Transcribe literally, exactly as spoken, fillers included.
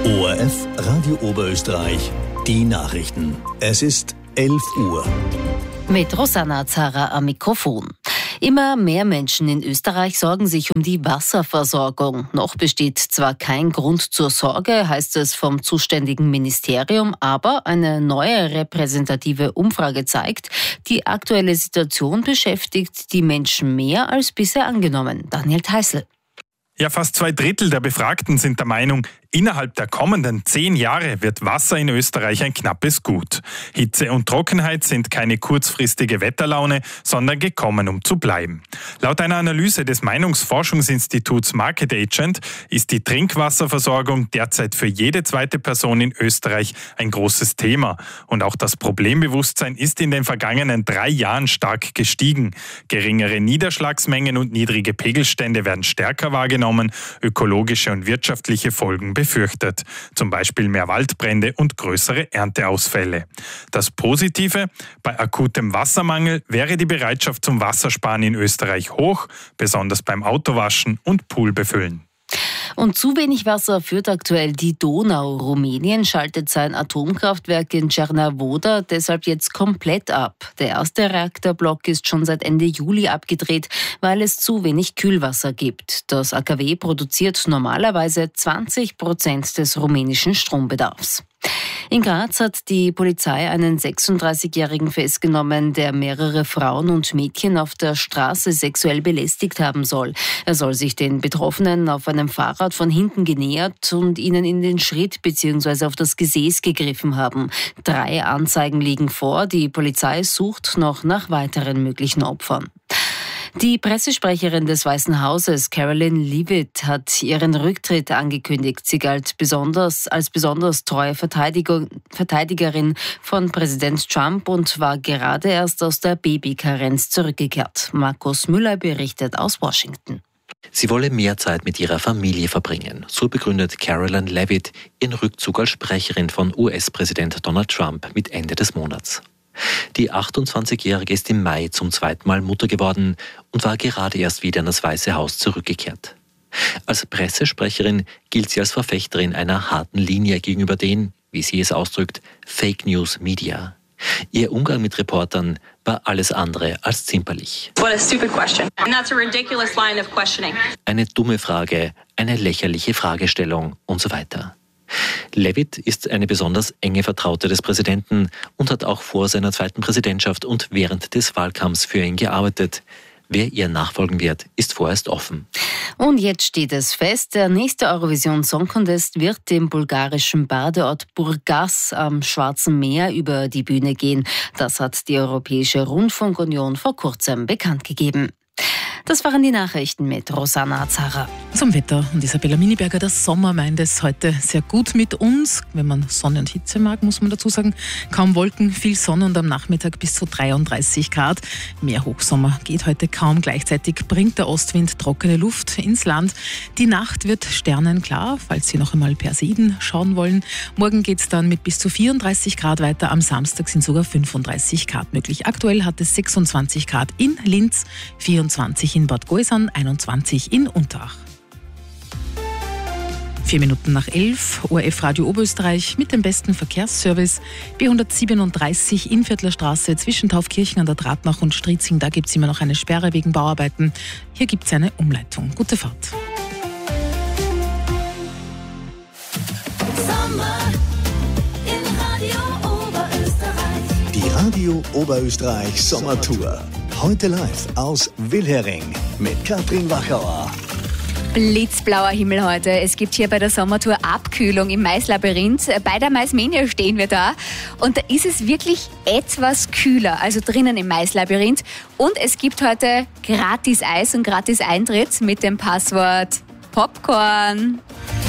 O R F Radio Oberösterreich, die Nachrichten. Es ist elf Uhr. Mit Rosanna Zara am Mikrofon. Immer mehr Menschen in Österreich sorgen sich um die Wasserversorgung. Noch besteht zwar kein Grund zur Sorge, heißt es vom zuständigen Ministerium, aber eine neue repräsentative Umfrage zeigt, die aktuelle Situation beschäftigt die Menschen mehr als bisher angenommen. Daniel Theißl. Ja, fast zwei Drittel der Befragten sind der Meinung, innerhalb der kommenden zehn Jahre wird Wasser in Österreich ein knappes Gut. Hitze und Trockenheit sind keine kurzfristige Wetterlaune, sondern gekommen, um zu bleiben. Laut einer Analyse des Meinungsforschungsinstituts Market Agent ist die Trinkwasserversorgung derzeit für jede zweite Person in Österreich ein großes Thema. Und auch das Problembewusstsein ist in den vergangenen drei Jahren stark gestiegen. Geringere Niederschlagsmengen und niedrige Pegelstände werden stärker wahrgenommen. Ökologische und wirtschaftliche Folgen befürchtet, zum Beispiel mehr Waldbrände und größere Ernteausfälle. Das Positive: Bei akutem Wassermangel wäre die Bereitschaft zum Wassersparen in Österreich hoch, besonders beim Autowaschen und Poolbefüllen. Und zu wenig Wasser führt aktuell die Donau. Rumänien schaltet sein Atomkraftwerk in Cernavodă deshalb jetzt komplett ab. Der erste Reaktorblock ist schon seit Ende Juli abgedreht, weil es zu wenig Kühlwasser gibt. Das A K W produziert normalerweise zwanzig Prozent des rumänischen Strombedarfs. In Graz hat die Polizei einen sechsunddreißigjährigen festgenommen, der mehrere Frauen und Mädchen auf der Straße sexuell belästigt haben soll. Er soll sich den Betroffenen auf einem Fahrrad von hinten genähert und ihnen in den Schritt bzw. auf das Gesäß gegriffen haben. Drei Anzeigen liegen vor. Die Polizei sucht noch nach weiteren möglichen Opfern. Die Pressesprecherin des Weißen Hauses, Karoline Leavitt, hat ihren Rücktritt angekündigt. Sie galt besonders als besonders treue Verteidiger, Verteidigerin von Präsident Trump und war gerade erst aus der Babykarenz zurückgekehrt. Markus Müller berichtet aus Washington. Sie wolle mehr Zeit mit ihrer Familie verbringen. So begründet Karoline Leavitt ihren Rückzug als Sprecherin von U S-Präsident Donald Trump mit Ende des Monats. Die achtundzwanzigjährige ist im Mai zum zweiten Mal Mutter geworden und war gerade erst wieder in das Weiße Haus zurückgekehrt. Als Pressesprecherin gilt sie als Verfechterin einer harten Linie gegenüber den, wie sie es ausdrückt, Fake News Media. Ihr Umgang mit Reportern war alles andere als zimperlich. What a stupid question. And that's a ridiculous line of questioning. Eine dumme Frage, eine lächerliche Fragestellung und so weiter. Leavitt ist eine besonders enge Vertraute des Präsidenten und hat auch vor seiner zweiten Präsidentschaft und während des Wahlkampfs für ihn gearbeitet. Wer ihr nachfolgen wird, ist vorerst offen. Und jetzt steht es fest, der nächste Eurovision Song Contest wird dem bulgarischen Badeort Burgas am Schwarzen Meer über die Bühne gehen. Das hat die Europäische Rundfunkunion vor kurzem bekannt gegeben. Das waren die Nachrichten mit Rosanna Zara. Zum Wetter und Isabella Miniberger. Der Sommer meint es heute sehr gut mit uns. Wenn man Sonne und Hitze mag, muss man dazu sagen. Kaum Wolken, viel Sonne und am Nachmittag bis zu dreiunddreißig Grad. Mehr Hochsommer geht heute kaum. Gleichzeitig bringt der Ostwind trockene Luft ins Land. Die Nacht wird sternenklar, falls Sie noch einmal Perseiden schauen wollen. Morgen geht es dann mit bis zu vierunddreißig Grad weiter. Am Samstag sind sogar fünfunddreißig Grad möglich. Aktuell hat es sechsundzwanzig Grad in Linz, vierundzwanzig in Bad Gäusern, einundzwanzig in Unterach. Vier Minuten nach elf, O R F Radio Oberösterreich mit dem besten Verkehrsservice. B hundertsiebenunddreißig Innviertler Straße zwischen Taufkirchen an der Drahtnach und Striezing. Da gibt es immer noch eine Sperre wegen Bauarbeiten. Hier gibt es eine Umleitung. Gute Fahrt. Sommer in Radio Oberösterreich. Die Radio Oberösterreich Sommertour. Heute live aus Wilhering mit Katrin Wachauer. Blitzblauer Himmel heute. Es gibt hier bei der Sommertour Abkühlung im Maislabyrinth. Bei der Maismania stehen wir da und da ist es wirklich etwas kühler, also drinnen im Maislabyrinth. Und es gibt heute gratis Eis und gratis Eintritt mit dem Passwort Popcorn.